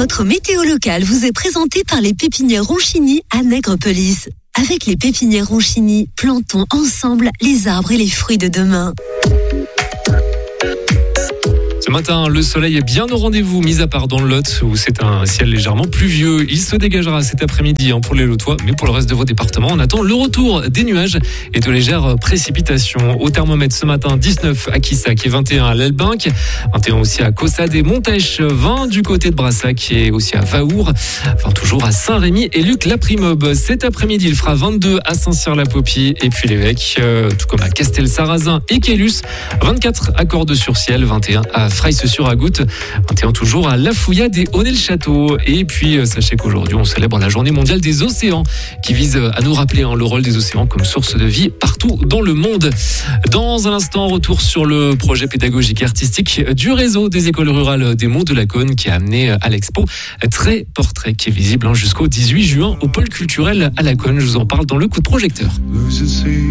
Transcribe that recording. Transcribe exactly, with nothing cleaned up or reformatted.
Votre météo locale vous est présentée par les pépinières Ronchini à Nègrepelisse. Avec les pépinières Ronchini, plantons ensemble les arbres et les fruits de demain. Ce matin, le soleil est bien au rendez-vous, mis à part dans le Lot, où c'est un ciel légèrement pluvieux. Il se dégagera cet après-midi hein, pour les Lotois, mais pour le reste de vos départements, on attend le retour des nuages et de légères précipitations. Au thermomètre ce matin, dix-neuf à Quissac et vingt et un à l'Elbinck, vingt et un aussi à Caussade et Montèche, vingt du côté de Brassac et aussi à Vaour, vingt toujours à Saint-Rémy et Luc-la-Primobe. Cet après-midi, il fera vingt-deux à Saint-Cyr-la-Popie et puis l'Évêque, euh, tout comme à Castel-Sarrazin et Caylus, vingt-quatre à Cordes-sur-Ciel, vingt et un à Fraisse-sur-Agoutte, vingt et un toujours à La Fouillade et Honnay-le-Château. Et puis, sachez qu'aujourd'hui, on célèbre la journée mondiale des océans, qui vise à nous rappeler hein, le rôle des océans comme source de vie partout dans le monde. Dans un instant, retour sur le projet pédagogique et artistique du réseau des écoles rurales des Monts de Laconne qui a amené à l'expo Trait Portrait, qui est visible hein, jusqu'au dix-huit juin au pôle culturel à Laconne. Je vous en parle dans le coup de projecteur.